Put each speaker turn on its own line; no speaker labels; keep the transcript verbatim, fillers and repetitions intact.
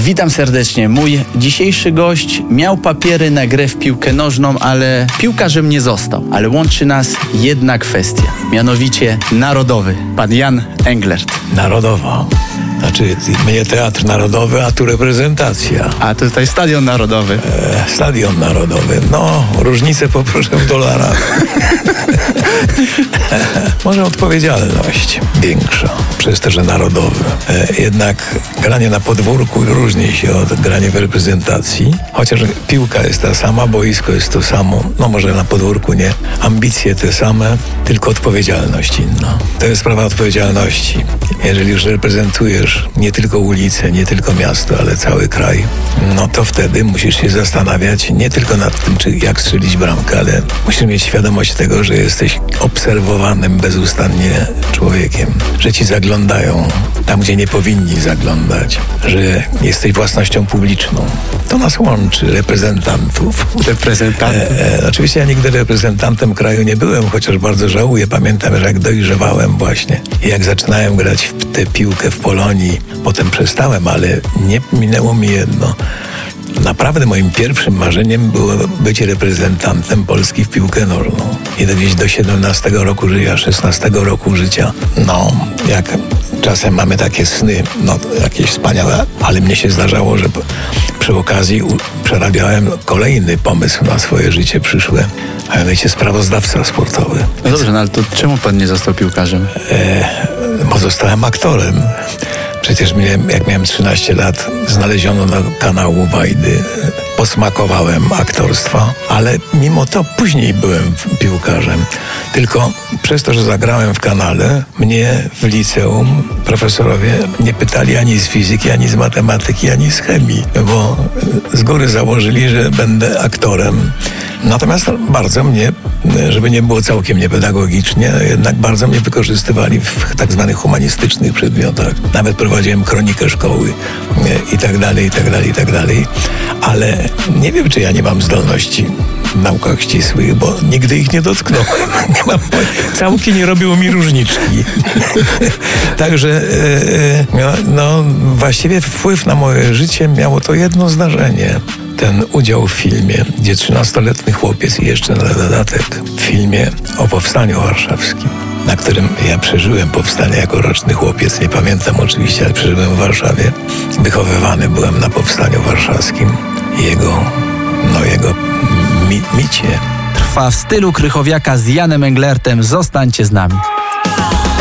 Witam serdecznie. Mój dzisiejszy gość miał papiery na grę w piłkę nożną, ale piłkarzem nie został. Ale łączy nas jedna kwestia, mianowicie narodowy. Pan Jan Englert.
Narodowa. Znaczy, mnie Teatr Narodowy, a tu reprezentacja.
A tutaj Stadion Narodowy.
E, stadion Narodowy. No, różnicę poproszę w dolarach. Może odpowiedzialność większa przez to, że narodowy. E, jednak granie na podwórku różni się od grania w reprezentacji. Chociaż piłka jest ta sama, boisko jest to samo. No może na podwórku nie. Ambicje te same, tylko odpowiedzialność inna. To jest sprawa odpowiedzialności. Jeżeli już reprezentujesz nie tylko ulicę, nie tylko miasto, ale cały kraj, no to wtedy musisz się zastanawiać nie tylko nad tym, czy jak strzelić bramkę, ale musisz mieć świadomość tego, że jesteś obserwowanym bezustannie człowiekiem, że ci zaglądają tam, gdzie nie powinni zaglądać, że jesteś własnością publiczną. To nas łączy, reprezentantów.
Reprezentantów.
E, e, oczywiście ja nigdy reprezentantem kraju nie byłem, chociaż bardzo żałuję. Pamiętam, że jak dojrzewałem właśnie i jak zaczynałem grać w tę piłkę w Polonii, potem przestałem, ale nie minęło mi jedno. Naprawdę moim pierwszym marzeniem było być reprezentantem Polski w piłkę nożną. I gdzieś do siedemnastego roku życia, szesnastego roku życia, no, jak czasem mamy takie sny, no, jakieś wspaniałe, ale mnie się zdarzało, że przy okazji u, przerabiałem kolejny pomysł na swoje życie przyszłe, a mianowicie sprawozdawca sportowy.
No dobrze, no ale to czemu pan nie został piłkarzem?
E, bo zostałem aktorem. Przecież mnie, jak miałem trzynaście lat, znaleziono na kanału Wajdy. Posmakowałem aktorstwa, ale mimo to później byłem piłkarzem. Tylko przez to, że zagrałem w kanale, mnie w liceum profesorowie nie pytali ani z fizyki, ani z matematyki, ani z chemii, bo z góry założyli, że będę aktorem. Natomiast bardzo mnie, żeby nie było całkiem niepedagogicznie, jednak bardzo mnie wykorzystywali w tak zwanych humanistycznych przedmiotach. Nawet prowadziłem kronikę szkoły i tak dalej, i tak dalej, i tak dalej. Ale nie wiem, czy ja nie mam zdolności w naukach ścisłych, bo nigdy ich nie dotknąłem. Całki nie robią mi różniczki. Także no, no, właściwie wpływ na moje życie miało to jedno zdarzenie. Ten udział w filmie, gdzie trzynastoletni chłopiec i jeszcze na dodatek w filmie o Powstaniu Warszawskim, na którym ja przeżyłem powstanie jako roczny chłopiec. Nie pamiętam oczywiście, ale przeżyłem w Warszawie. Wychowywany byłem na Powstaniu Warszawskim. Jego, no jego mi, micie.
Trwa w stylu Krychowiaka z Janem Englertem. Zostańcie z nami.